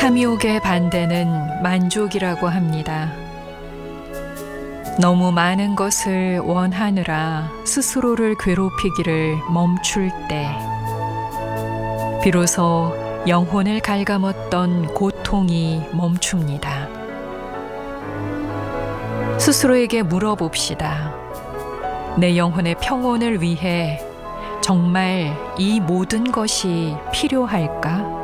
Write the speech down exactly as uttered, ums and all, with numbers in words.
탐욕의 반대는 만족이라고 합니다. 너무 많은 것을 원하느라 스스로를 괴롭히기를 멈출 때, 비로소 영혼을 갉아먹던 고통이 멈춥니다. 스스로에게 물어봅시다. 내 영혼의 평온을 위해 정말 이 모든 것이 필요할까?